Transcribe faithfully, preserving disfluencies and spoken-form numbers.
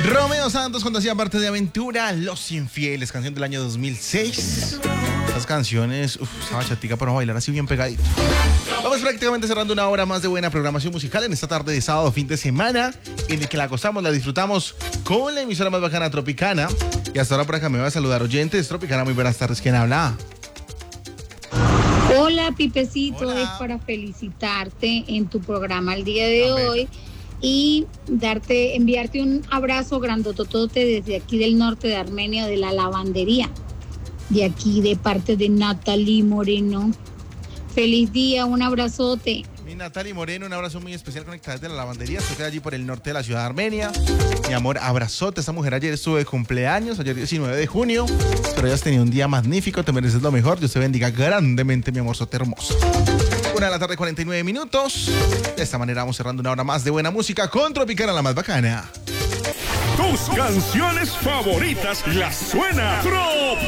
Romeo Santos cuando hacía parte de Aventura, Los Infieles, canción del año dos mil seis. Esas canciones, uff, esa bachatica para bailar así bien pegadito. Vamos prácticamente cerrando una hora más de buena programación musical en esta tarde de sábado, fin de semana, en el que la gozamos, la disfrutamos con la emisora más bacana, Tropicana. Y hasta ahora por acá me va a saludar oyentes. Tropicana, muy buenas tardes. ¿Quién habla? Hola, Pipecito. Hola. Es para felicitarte en tu programa el día de hoy y darte, enviarte un abrazo grandototote desde aquí del norte de Armenia, de la lavandería, de aquí de parte de Natalie Moreno. Feliz día, un abrazote. Mi Natalie Moreno, un abrazo muy especial conectada desde la lavandería. Estoy allí por el norte de la ciudad de Armenia. Mi amor, abrazote. Esta mujer ayer estuvo de cumpleaños, ayer diecinueve de junio. Espero hayas tenido un día magnífico, te mereces lo mejor. Dios te bendiga grandemente, mi amorzote hermoso. Una de la tarde, cuarenta y nueve minutos. De esta manera vamos cerrando una hora más de buena música con Tropicana, la más bacana. Tus canciones favoritas las suena Tropicana.